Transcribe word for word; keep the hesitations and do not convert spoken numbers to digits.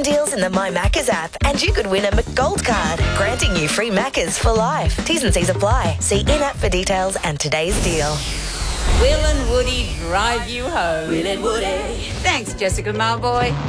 fun deals in the My Maccas app, and you could win a McGold card, granting you free Maccas for life. T's and C's apply. See in-app for details and today's deal. Will and Woody drive you home. Will and Woody. Thanks, Jessica Marboy.